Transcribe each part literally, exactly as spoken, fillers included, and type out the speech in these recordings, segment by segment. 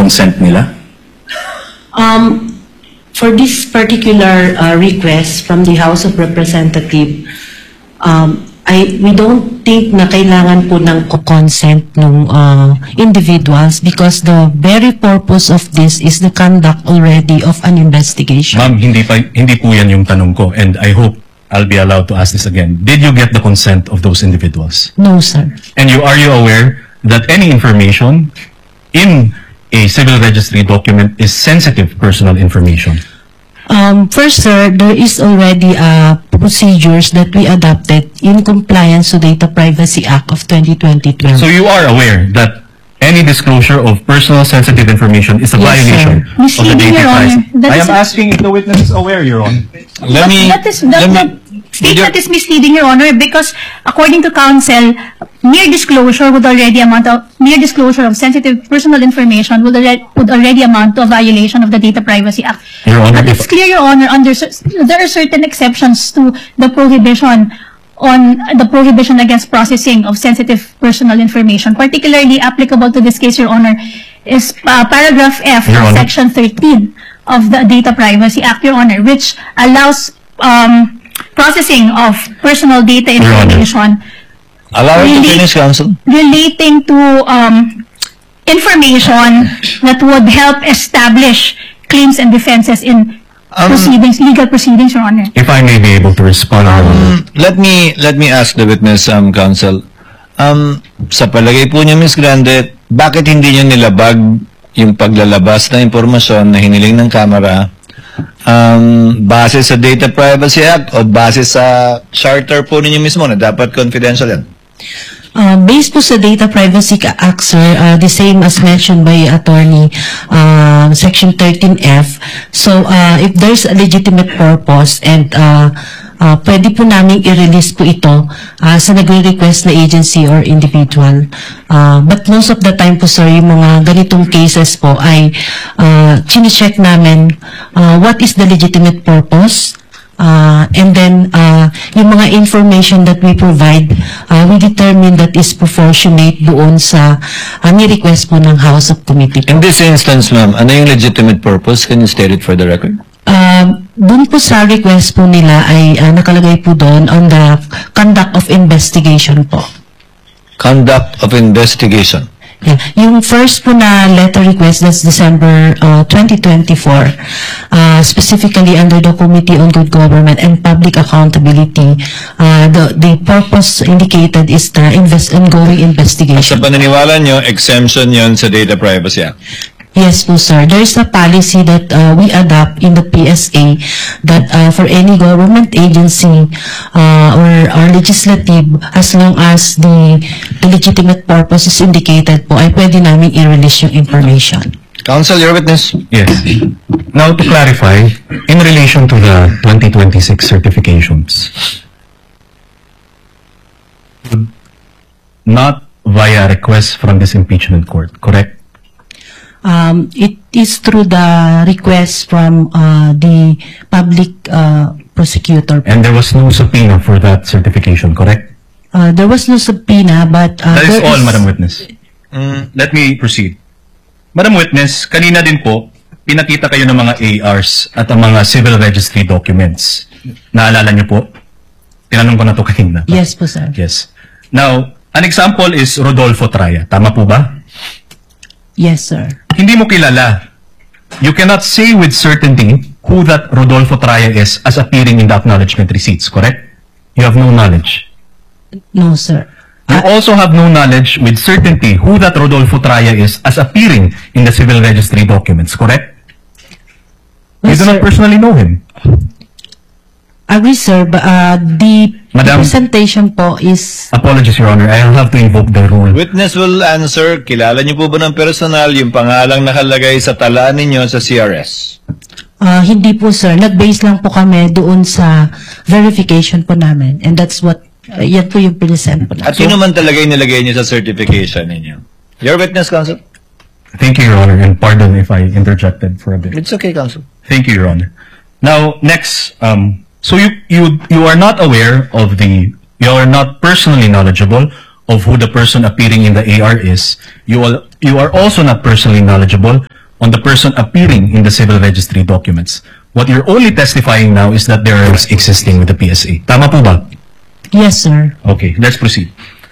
consent nila? Um, for this particular uh, request from the House of Representatives, um, I, we don't think na kailangan po ng consent ng uh, individuals because the very purpose of this is the conduct already of an investigation. Ma'am, hindi, pa, hindi po yan yung tanong ko, and I hope I'll be allowed to ask this again. Did you get the consent of those individuals? No, sir. And you are you aware that any information in a civil registry document is sensitive personal information? Um, first, sir, there is already uh, procedures that we adopted in compliance to Data Privacy Act of twenty twenty. So you are aware that any disclosure of personal sensitive information is a Yes, violation sir. of the Misleading, Data Your Honor. Privacy. That I is am a- asking if the witness is aware, Your Honor. Let me, that is, that, let me, that statement is misleading, Your Honor, because according to counsel, mere disclosure would already amount of mere disclosure of sensitive personal information would already, would already amount to a violation of the Data Privacy Act. Your Honor, But it's if- clear, Your Honor, under cer- there are certain exceptions to the prohibition on the prohibition against processing of sensitive personal information, particularly applicable to this case, Your Honor, is uh, paragraph F Your of Honor. section thirteen of the Data Privacy Act, Your Honor, which allows um, processing of personal data Your Honor. information allow it to Really? finish, counsel. relating to um, information that would help establish claims and defenses in Um, proceedings, legal proceedings, Your Honor. If I may be able to respond, Your Honor. Let me, let me ask the witness, um, counsel. Um, sa palagay po niyo, Miz Grande, bakit hindi niyo nilabag yung paglalabas na impormasyon na hiniling ng Kamara um, base sa Data Privacy Act o base sa charter po ninyo mismo na dapat confidential yan? Uh, based po sa Data Privacy Act, sir, uh, the same as mentioned by Attorney uh, Section thirteen F. So, uh, if there's a legitimate purpose and uh, uh, pwede po namin i-release po ito uh, sa nagre-request na agency or individual. Uh, but most of the time po, sir, yung mga ganitong cases po ay uh, chine-check namin uh, what is the legitimate purpose. Uh, and then, uh, yung mga information that we provide, uh, we determine that is proportionate doon sa uh, ni-request po ng House of Committee po. In this instance, ma'am, ano yung legitimate purpose? Can you state it for the record? Uh, doon po sa request po nila ay uh, nakalagay po doon on the conduct of investigation po. Conduct of investigation. Yeah. Yung first po na letter request, that's December uh, twenty twenty-four, uh, specifically under the Committee on Good Government and Public Accountability, uh, the, the purpose indicated is the invest, ongoing Sa investigation. paniniwala nyo, exemption yon sa Data Privacy Act. Yes po, sir. There's a policy that uh, we adopt in the P S A that uh, for any government agency uh, or, or legislative, as long as the, the legitimate purpose is indicated po, ay pwede namin i-release yung information. Counsel, your witness. Yes. Now, to clarify, in relation to the twenty twenty-six certifications, not via request from this impeachment court, correct? Um, it is through the request from uh, the public uh, prosecutor. And there was no subpoena for that certification, correct? Uh, there was no subpoena, but uh, That is there all, Madam Witness. Mm, Let me proceed. Madam Witness, kanina din po, pinakita kayo ng mga A Rs at ang mga civil registry documents. Naalala niyo po? Tinanong ko na to kanina. Yes po, sir. Yes. Now, an example is Rodolfo Traya. Tama po ba? Yes, sir. Hindi mo kilala. You cannot say with certainty who that Rodolfo Traya is as appearing in the acknowledgement receipts, correct? You have no knowledge. No, sir. You also have no knowledge with certainty who that Rodolfo Traya is as appearing in the civil registry documents, correct? You Yes, do not sir. personally know him. Agree, sir. But, uh, the Madam- presentation po is... Apologies, Your Honor. I'll have to invoke the rule. Witness will answer, kilala niyo po ba ng personal yung pangalang nakalagay sa tala ninyo sa C R S? Uh, hindi po, sir. Nag-base lang po kami doon sa verification po namin. And that's what... Uh, yan po yung present po namin. At yun naman talaga yung nilagay niyo sa certification ninyo. Your witness, counsel? Thank you, Your Honor, and pardon if I interjected for a bit. It's okay, counsel. Thank you, Your Honor. Now, next, um, so you, you, you are not aware of the, you are not personally knowledgeable of who the person appearing in the A R is. You, will, you are also not personally knowledgeable on the person appearing in the civil registry documents. What you're only testifying now is that there is existing with the P S A. Tama po ba? Yes, sir. Okay, let's proceed.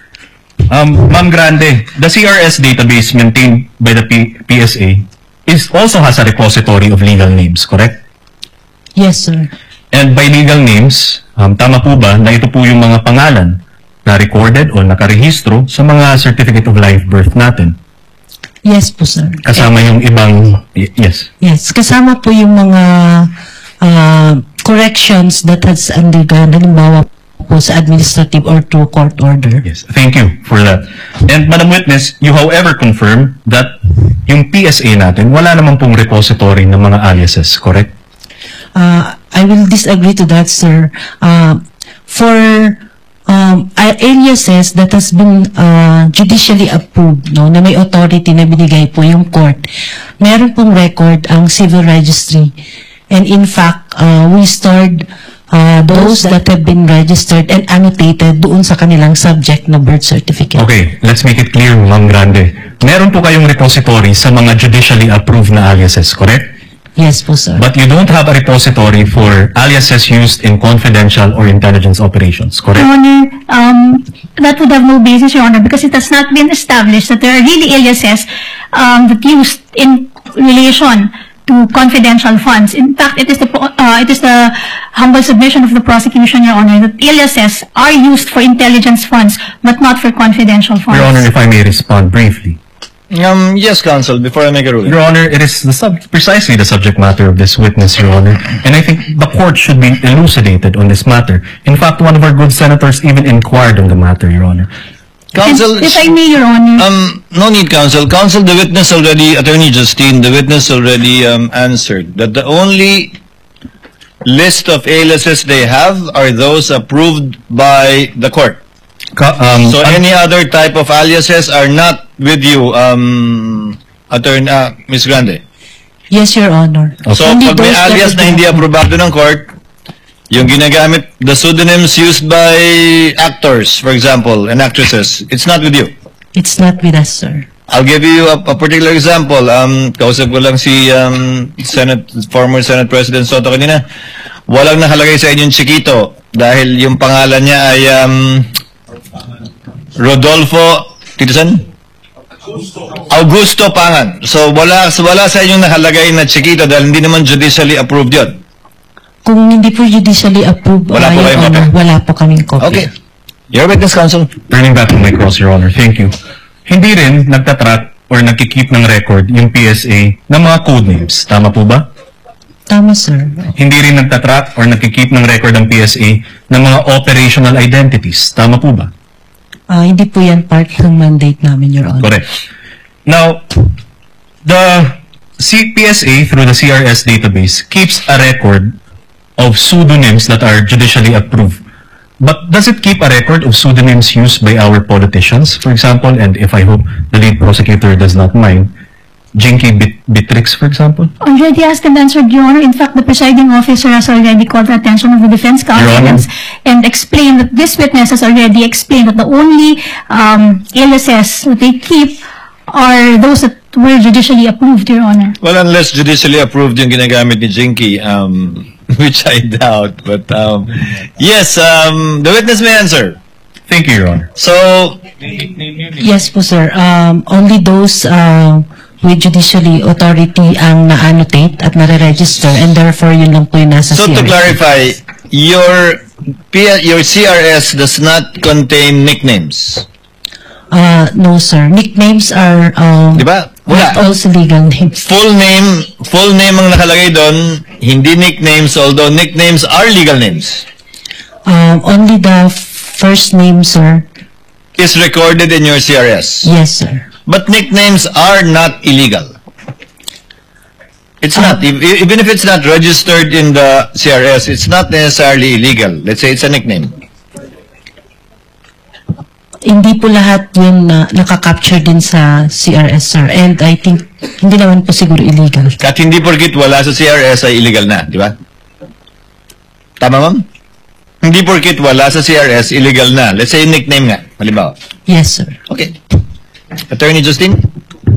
Um, Ma'am Grande, the C R S database maintained by the P PSA is also has a repository of legal names, correct? Yes, sir. And by legal names, um, tama po ba na ito po yung mga pangalan na recorded o nakarehistro sa mga certificate of live birth natin? Yes po, sir. Kasama yung ibang, y- yes. Yes, kasama po yung mga uh, corrections that has undergone, halimbawa po sa administrative or through court order. Yes, thank you for that. And Madam Witness, you however confirm that yung P S A natin, wala naman pong repository ng mga aliases, correct? Uh, I will disagree to that, sir. Uh, for um, a- aliases that has been uh, judicially approved, no, na may authority na binigay po yung court, meron pong record ang civil registry. And in fact, uh, we stored uh, those that have been registered and annotated doon sa kanilang subject na birth certificate. Okay, let's make it clear, Ma'am Grande. Meron po kayong repository sa mga judicially approved na aliases, correct? Yes po, sir. But you don't have a repository for aliases used in confidential or intelligence operations, Your correct? Honor, um, that would have no basis, Your Honor, because it has not been established that there are really aliases um, that used in relation to confidential funds. In fact, it is the po- uh, it is the humble submission of the prosecution, Your Honor, that aliases are used for intelligence funds, but not for confidential funds. Your Honor, if I may respond briefly. Um, yes, counsel, before I make a ruling. Your Honor, it is the sub- precisely the subject matter of this witness, Your Honor. And I think the court should be elucidated on this matter. In fact, one of our good senators even inquired on the matter, Your Honor. Counsel, And if I may, Your Honor, um, no need, counsel. Counsel, the witness already, Attorney Justine, the witness already um, answered that the only list of aliases they have are those approved by the court. Ka- um, So an- any other type of aliases are not with you, um, Attorney, uh, Miz Grande. Yes, Your Honor. So Only pag may those that alias have na been hindi approved. aprobado ng court, yung ginagamit, the pseudonyms used by actors, for example, and actresses, it's not with you. It's not with us, sir. I'll give you a, a particular example. Um, kausap ko lang si um, Senate, former Senate President Soto kanina. Walang nakalagay sa inyong Chiquito dahil yung pangalan niya ay um, Rodolfo, Titosan? Augusto Pangan. So wala, wala sa inyong nakalagay na Chiquito dahil hindi naman judicially approved yun. Kung hindi po judicially approved, Wala po uh, Your kayong Honor, copy? wala po kaming copy. Okay. Your witness, counsel. Turning back to my cross, Your Honor. Thank you. Hindi rin nagtatrack or nagkikeep ng record yung P S A ng mga code names. Tama po ba? Tama, sir. Hindi rin nagtatrack or nagkikeep ng record ng P S A ng mga operational identities. Tama po ba? Ah, hindi po yan part ng mandate namin, Your Honor. Correct. Now, the C P S A through the C R S database keeps a record of pseudonyms that are judicially approved. But does it keep a record of pseudonyms used by our politicians, for example, and if I hope the lead prosecutor does not mind, Jinky Bit- Bitrix, for example? already asked and answered, Your Honor. In fact, the presiding officer has already called the attention of the defense counsel Your Honor. and explained that this witness has already explained that the only um, aliases that they keep are those that were judicially approved, Your Honor. Well, unless judicially approved yung ginagamit ni Jinky, um, which I doubt. But um, yes, um, the witness may answer. Thank you, Your Honor. So, Yes po, sir. Um, only those uh, with judicially authority ang na-annotate at nare-register and therefore yun lang po yung nasa so C R S. to clarify, your P- your C R S does not contain nicknames. Uh, no, sir. Nicknames are um, Di ba? Wala. not also legal names. Full name, full name ang nakalagay doon, hindi nicknames, although nicknames are legal names. Um, only the first name, sir. Is recorded in your C R S. Yes, sir. But nicknames are not illegal. It's not. If- Even if it's not registered in the C R S, it's not necessarily illegal. Let's say it's a nickname. Hindi po lahat yun na nakaka-capture din sa C R S, sir. And I think hindi naman po siguro illegal. At hindi porkit wala sa C R S ay illegal na, di ba? Tama, ma'am? Hindi porkit wala sa C R S, illegal na. Let's say nickname nga, halimbawa. Yes, sir. Okay. Attorney Justine?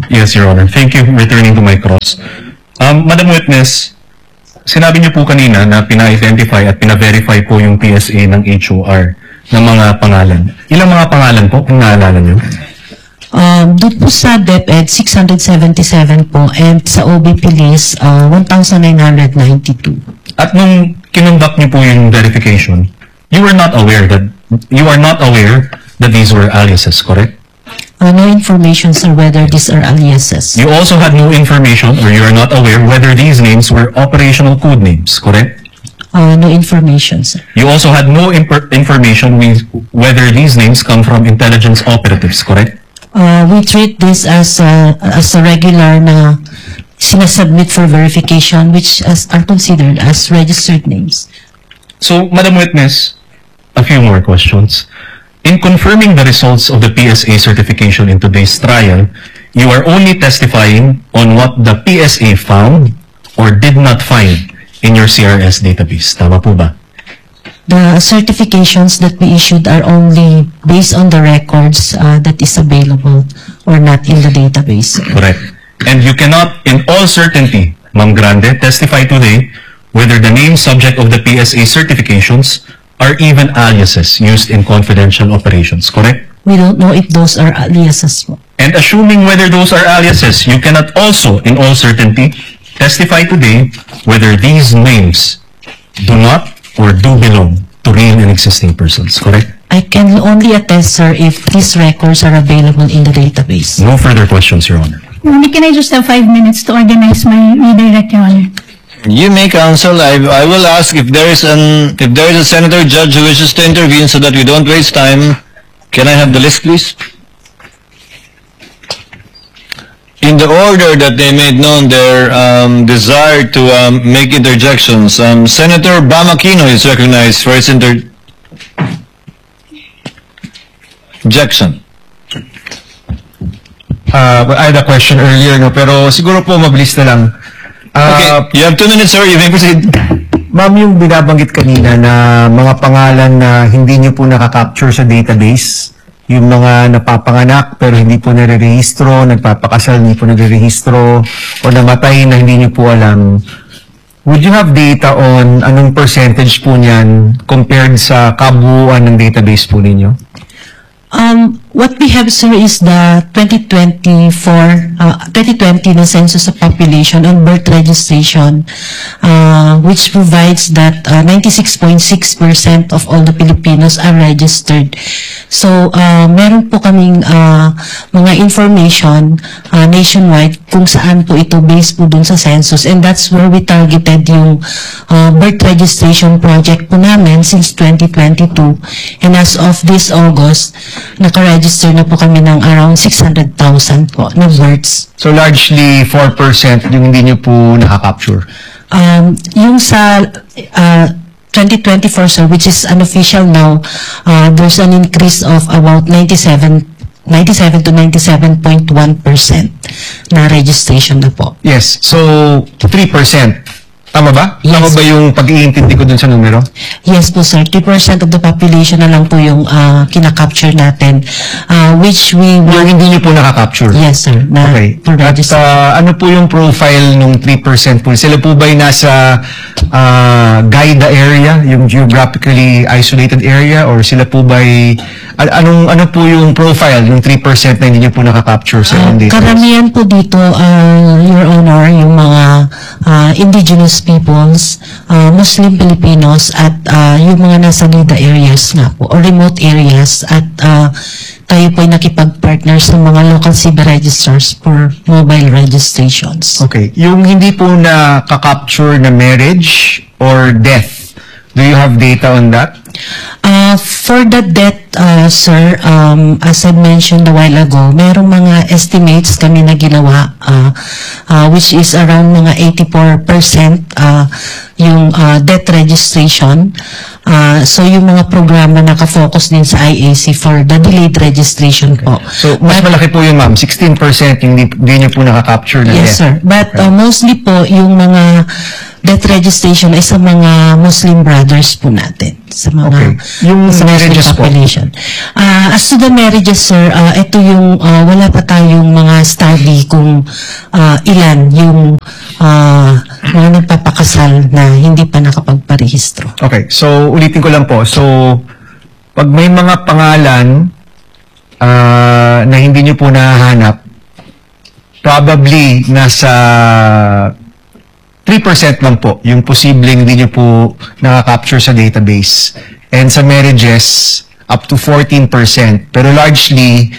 Yes, Your Honor. Thank you. Returning to my cross. Um, Madam Witness, sinabi niyo po kanina na pina-identify at pina-verify po yung P S A ng H O R ng mga pangalan. Ilang mga pangalan po, kung naalala niyo? Um, doon po sa DepEd, six hundred seventy-seven po, and sa O B P list, uh, one thousand nine hundred ninety-two. At nung kinonduct niyo po yung verification, you were not aware that, you are not aware that these were aliases, correct? Uh, no information, sir, whether these are aliases. You also had no information or you are not aware whether these names were operational code names, correct? Uh, no information, sir. You also had no imp- information with whether these names come from intelligence operatives, correct? Uh, we treat this as a, as a regular na sinasubmit for verification, which as, are considered as registered names. So, Madam Witness, a few more questions. In confirming the results of the P S A certification in today's trial, you are only testifying on what the P S A found or did not find in your C R S database. Tama po ba? The certifications that we issued are only based on the records uh, that is available or not in the database. Correct. And you cannot, in all certainty, Ma'am Grande, testify today whether the name subject of the P S A certifications are even aliases used in confidential operations, correct? We don't know if those are aliases. And assuming whether those are aliases, you cannot also, in all certainty, testify today whether these names do not or do belong to real and existing persons, correct? I can only attest, sir, if these records are available in the database. No further questions, Your Honor. Only can I just have five minutes to organize my redirect, Your Honor? You may, counsel. I, I will ask if there is an if there is a senator judge who wishes to intervene so that we don't waste time. Can I have the list, please? In the order that they made known their um, desire to um, make interjections, um, Senator Bamakino is recognized for his inter objection. Uh, well, I had a question earlier, no, pero siguro po mabilis na lang. Okay, Uh, you have two minutes, sir. You may proceed. Ma'am, yung binabanggit kanina na mga pangalan na hindi nyo po nakaka-capture sa database, yung mga napapanganak pero hindi po nare-rehistro, nagpapakasal, hindi po nare-rehistro, o namatay na hindi nyo po alam, would you have data on anong percentage po niyan compared sa kabuuan ng database po ninyo? Um, what we have, sir, is the twenty twenty-four, uh, twenty twenty na Census of Population on birth registration, uh, which provides that uh, ninety-six point six percent of all the Filipinos are registered. So, uh, meron po kaming uh, mga information uh, nationwide kung saan po ito based po dun sa census, and that's where we targeted yung uh, birth registration project po namin since twenty twenty-two, and as of this August, naka-register na po kami ng around six hundred thousand po na births. So largely four percent yung hindi nyo po nakaka-capture. Um, yung sa uh, twenty twenty-four, sir, which is unofficial now, uh, there's an increase of about ninety-seven to ninety-seven point one percent na registration na po. Yes, so three percent. Tama ba? Yes. Tama ba yung pag-iintindi ko dun sa numero? Yes po, sir. three percent of the population na lang po yung uh, kinakapture natin, uh, which we Yung will... hindi nyo po nakaka-capture? Yes, sir. Na Okay. for At register. uh, ano po yung profile nung three percent po? Sila po ba'y nasa uh, GAIDA area, yung geographically isolated area, or sila po ba'y... an- anong, ano po yung profile ng three percent na hindi nyo po nakaka-capture sa Uh, uh, database? karamihan po dito, uh, Your Honor, yung mga uh, indigenous peoples, uh, Muslim Filipinos, at uh, yung mga nasa NIDA areas nga po, or remote areas, at uh, tayo po ay nakipag-partner sa mga local C B registrars for mobile registrations. Okay. Yung hindi po nakaka-capture na marriage or death, do you have data on that? Uh, for the debt, uh, sir, um, as I mentioned a while ago, merong mga estimates kami na ginawa, uh, uh, which is around mga eighty-four percent uh, yung uh, debt registration. Uh, so yung mga programa nakafocus din sa I A C for the delayed registration po. So, mas But- malaki po yun, ma'am. sixteen percent yung hindi, hindi nyo po nakaka-capture na Yes, death. sir. But uh, mostly po, yung mga death registration ay sa mga Muslim brothers po natin. Sa mga Okay. Yung sa Muslim marriages po? population. Ah, as to the marriages, sir, ah, ito yung ah, wala pa tayong mga study kung ah, ilan yung ah, mga nagpapakasal na hindi pa nakapagparehistro. Okay, so ulitin ko lang po. So, pag may mga pangalan ah, na hindi nyo po nahahanap, probably nasa three percent lang po yung posibleng hindi nyo po nakaka-capture sa database. And sa marriages, up to fourteen percent. Pero largely,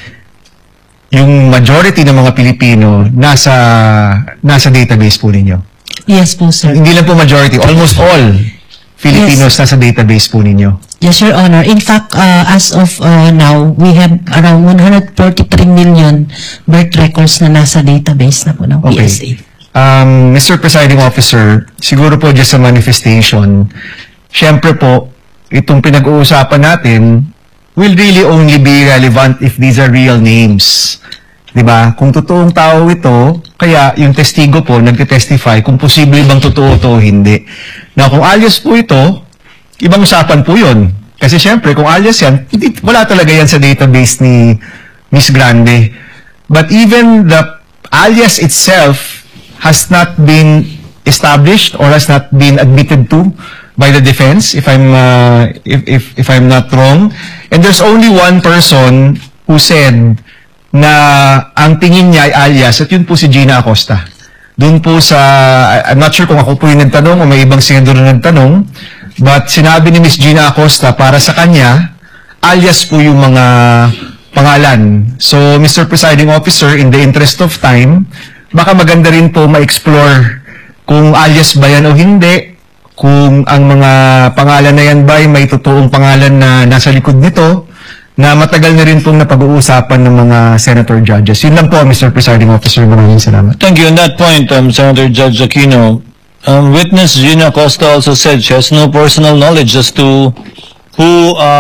yung majority ng mga Pilipino nasa nasa database po ninyo. Yes po, sir. Hindi lang po majority, almost all Filipinos nasa database po ninyo. Yes, Your Honor. In fact, uh, as of uh, now, we have around one hundred forty-three million birth records na nasa database na po ng P S A. Um, Mister Presiding Officer, siguro po just sa manifestation, syempre po, itong pinag-uusapan natin will really only be relevant if these are real names. Diba? Kung totoong tao ito, kaya yung testigo po nagte-testify kung posible bang totoo to o hindi. Now, kung alias po ito, ibang usapan po yun. Kasi syempre, kung alias yan, hindi, wala talaga yan sa database ni Miss Grande. But even the alias itself has not been established or has not been admitted to by the defense, if I'm uh, if, if if I'm not wrong. And there's only one person who said na ang tingin niya ay alias at yun po si Gina Acosta. Doon po sa, I'm not sure kung ako po yung nagtanong o may ibang senador na nagtanong, but sinabi ni Miss Gina Acosta para sa kanya, alias po yung mga pangalan. So, Mister Presiding Officer, in the interest of time, baka maganda rin po ma-explore kung alias ba yan o hindi, kung ang mga pangalan na yan ba ay may totoong pangalan na nasa likod nito, na matagal na rin pong napag-uusapan ng mga senator judges. Yun lang po, Mister Presiding Officer. Maraming salamat. Thank you. On that point, um, Senator Judge Aquino, um, witness Gina Acosta also said she has no personal knowledge as to who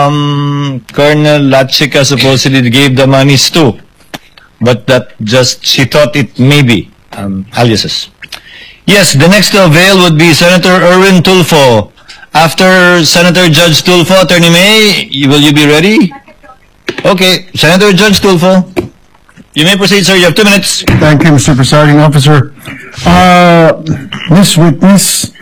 um, Colonel Lachica supposedly gave the monies to. But that just, she thought it may be um, aliases. Yes, the next to avail would be Senator Erwin Tulfo. After Senator Judge Tulfo, Attorney May, will you be ready? Okay, Senator Judge Tulfo, you may proceed, sir. You have two minutes. Thank you, Mister Presiding Officer. Uh, Miss Witness,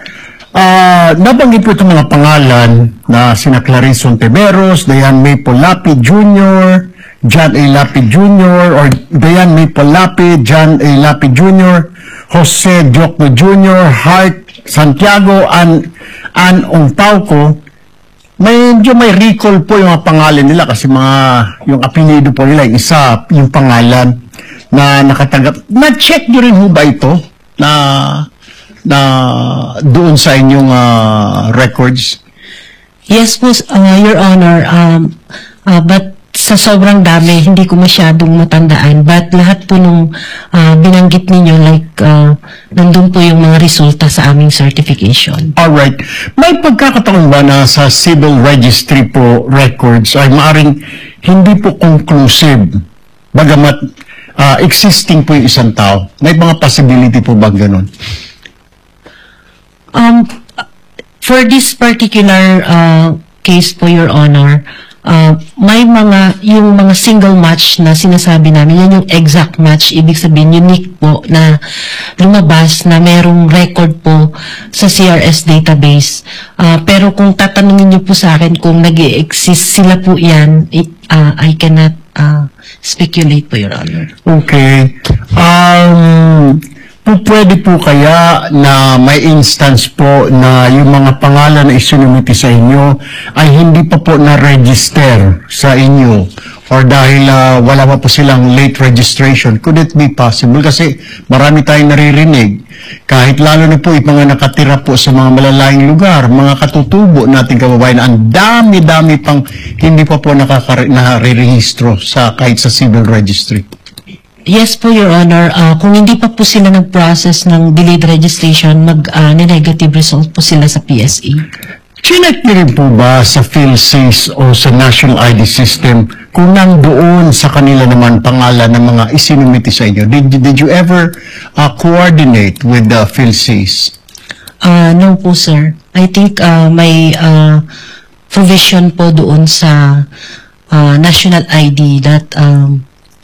uh, nabanggit po itong mga pangalan na sina Clarice Ontiveros, Dayan May Lapid Junior, John A. Lapid Junior, or Dayan May Lapid, John A. Lapid Junior, Jose Diokno Junior, Hart Santiago, and Ann Ongtauco. Medyo may recall po yung mga pangalan nila kasi mga, yung apelido po nila, isa yung pangalan na nakatanggap. Na-check nyo rin ho ba ito na, na doon sa inyong uh, records? Yes po, uh, Your Honor. Um, uh, but sa sobrang dami, hindi ko masyadong matandaan. But lahat po nung uh, binanggit ninyo, like, uh, nandun po yung mga resulta sa aming certification. Alright. May pagkakataon ba na sa civil registry po records ay maaring hindi po conclusive, bagamat uh, existing po yung isang tao? May mga possibility po ba ganun? Um, for this particular uh, case po, Your Honor, uh, may mga, yung mga single match na sinasabi namin, yan yung exact match, ibig sabihin unique po na lumabas na merong record po sa C R S database. Uh, pero kung tatanungin niyo po sa akin kung nag-i-exist sila po yan, it, uh, I cannot uh, speculate po, Your Honor. Okay. Um, po pwede po kaya na may instance po na yung mga pangalan na isinumiti sa inyo ay hindi pa po na-register sa inyo or dahil uh, wala pa po silang late registration? Could it be possible? Kasi marami tayong naririnig. Kahit lalo na po yung mga nakatira po sa mga malalayang lugar, mga katutubo nating kababayan, ang dami-dami pang hindi pa po nakaka-rehistro sa, kahit sa civil registry. Yes po, Your Honor. Uh, kung hindi pa po sila nag-process ng delayed registration, mag-negative uh, result po sila sa P S A. Chinek niyo rin po ba sa PhilSys o sa National I D System kung nandoon sa kanila naman pangalan ng mga isinumiti sa inyo? Did, did you ever uh, coordinate with the PhilSys? Uh, no po, sir. I think uh, may uh, provision po doon sa uh, national I D that um,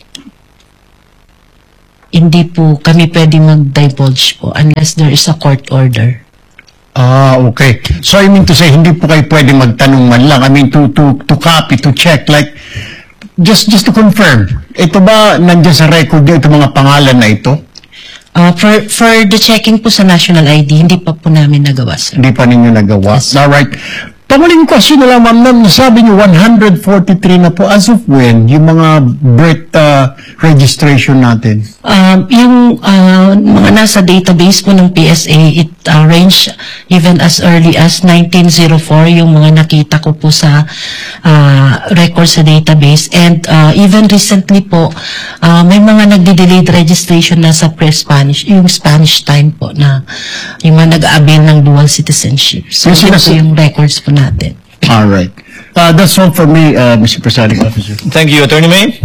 hindi po kami pwede mag-divulge po unless there is a court order. Ah, okay. So I mean to say, hindi po kayo pwede magtanong man lang. I mean, to, to, to copy, to check, like, just just to confirm, ito ba nandiyan sa record niyo itong mga pangalan na ito? Uh, for, for the checking po sa national I D, hindi pa po namin nagawa, sir. Hindi pa ninyo nagawa. Yes. Alright. Panguling question na lang, ma'am, ma'am, sabi niyo one hundred forty-three na po. As of when, yung mga birth uh, registration natin? Um, yung uh, mga nasa database po ng P S A, it uh, range even as early as nineteen oh four, yung mga nakita ko po sa uh, record sa database. And uh, even recently po, uh, may mga nagde-delayed registration na sa pre-Spanish, yung Spanish time po na yung mga nag-avail ng dual citizenship. So, Yes, yun yes. po yung records po natin. Alright. Uh, that's all for me, uh, Mister Presiding Officer. Thank you, Attorney May.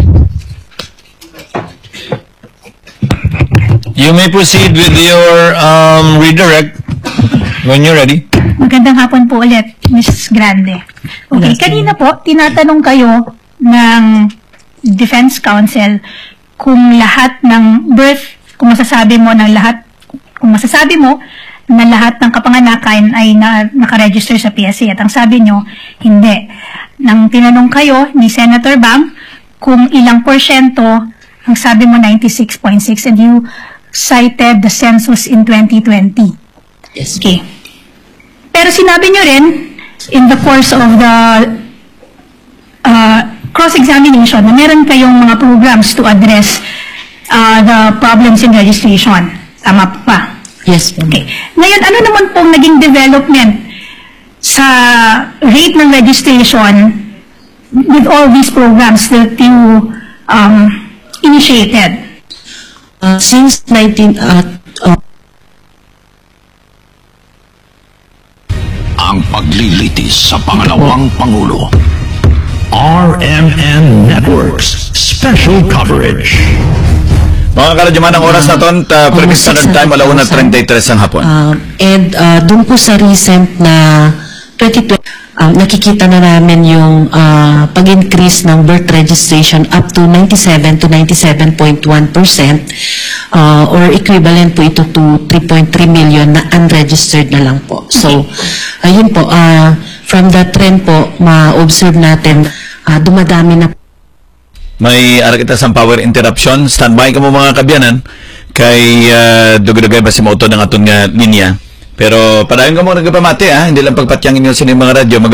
You may proceed with your um, redirect when you're ready. Magandang hapon po ulit, Miz Grande. Okay, kanina po, tinatanong kayo ng Defense Counsel kung lahat ng birth, kung masasabi mo ng lahat, kung masasabi mo na lahat ng kapanganakan ay na, nakaregister sa P S A. At ang sabi nyo, hindi. Nang tinanong kayo ni Senator Bang kung ilang porsyento, ang sabi mo ninety-six point six, and you cited the census in twenty twenty. Yes. Okay. Pero sinabi nyo rin, in the course of the uh, cross-examination, na meron kayong mga programs to address uh, the problems in registration. Tama pa? Yes, po. Okay. Ngayon, ano naman pong naging development sa rate ng registration with all these programs that you um, initiated? Uh, since nineteen uh, uh, Ang paglilitis sa pangalawang Pangulo. R M N Networks Special Coverage. Mga karadyaman, ang oras na ito, uh, Philippine Standard Time, alauna thirty-three ang hapon. Um, and uh, doon po sa recent na twenty twenty, uh, nakikita na namin yung uh, pag-increase ng birth registration up to ninety-seven to ninety-seven point one percent uh, or equivalent po ito to three point three million na unregistered na lang po. So, ayun po, uh, from that trend po, ma-observe natin, uh, dumadami na. May ara kita sa power interruption. Standby ka mo mga kabyanan. Kay uh, dugay-dugay ba si Moto ng aton nga linya. Pero padayon ka mo nagpamati, ha? Hindi lang pagpatyangin nyo sa mga radyo.